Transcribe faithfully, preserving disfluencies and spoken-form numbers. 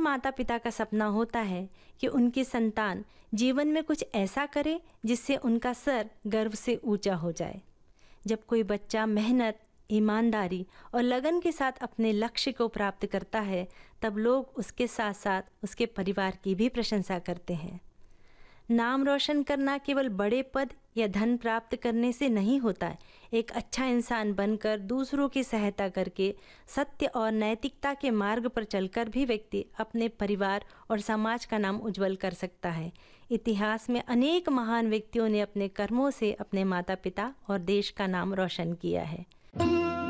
माता पिता का सपना होता है कि उनकी संतान जीवन में कुछ ऐसा करे जिससे उनका सर गर्व से ऊंचा हो जाए। जब कोई बच्चा मेहनत, ईमानदारी और लगन के साथ अपने लक्ष्य को प्राप्त करता है, तब लोग उसके साथ साथ उसके परिवार की भी प्रशंसा करते हैं। नाम रोशन करना केवल बड़े पद या धन प्राप्त करने से नहीं होता है। एक अच्छा इंसान बनकर, दूसरों की सहायता करके, सत्य और नैतिकता के मार्ग पर चलकर भी व्यक्ति अपने परिवार और समाज का नाम उज्जवल कर सकता है। इतिहास में अनेक महान व्यक्तियों ने अपने कर्मों से अपने माता पिता और देश का नाम रोशन किया है।